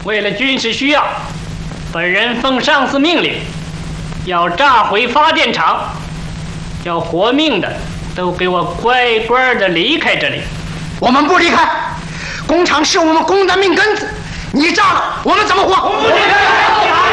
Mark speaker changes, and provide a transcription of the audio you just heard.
Speaker 1: 为了军事需要，本人奉上司命令，要炸毁发电厂，要活命的都给我乖乖的离开这里。
Speaker 2: 我们不离开，工厂是我们工的命根子，你炸了，我们怎么活？我们不离开。